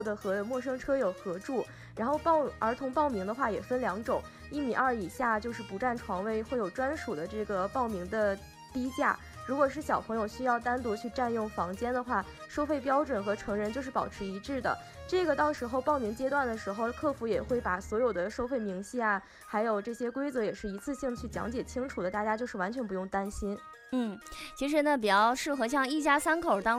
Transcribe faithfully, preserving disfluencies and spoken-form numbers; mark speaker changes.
Speaker 1: 的和陌生车友合住。然后报儿童报名的话也分两种，一米二以下就是不占床位，会有专属的这个报名的低价。如果是小朋友需要单独去占用房间的话，收费标准和成人就是保持一致的。这个到时候报名阶段的时候，客服也会把所有的收费明细啊，还有这些规则也是一次性去讲解清楚的，大家就是完全不用担心。
Speaker 2: 嗯，其实呢，比较适合像一家三口当